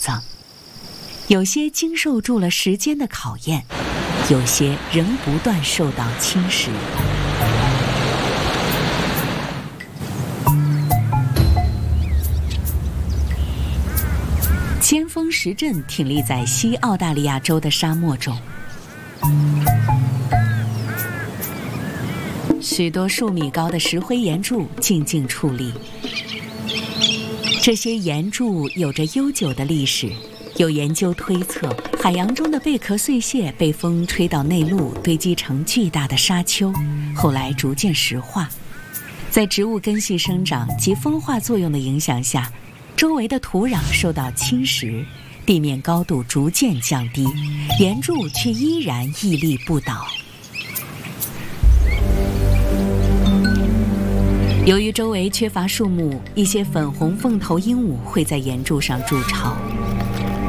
藏。有些经受住了时间的考验，有些仍不断受到侵蚀。尖峰石阵挺立在西澳大利亚州的沙漠中，许多数米高的石灰岩柱静静矗立。这些岩柱有着悠久的历史，有研究推测，海洋中的贝壳碎屑被风吹到内陆，堆积成巨大的沙丘，后来逐渐石化。在植物根系生长及风化作用的影响下，周围的土壤受到侵蚀，地面高度逐渐降低，岩柱却依然屹立不倒。由于周围缺乏树木，一些粉红凤头鹦鹉会在岩柱上筑巢。